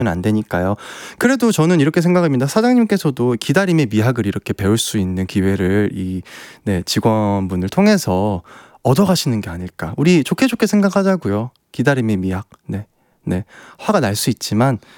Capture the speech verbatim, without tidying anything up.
안 되니까요. 그래도 저는 이렇게 생각합니다. 사장님께서도 기다림의 미학을 이렇게 배울 수 있는 기회를 이 네, 직원분을 통해서 얻어가시는 게 아닐까. 우리 좋게 좋게 생각하자고요. 기다림의 미학. 네. 네. 화가 날 수 있지만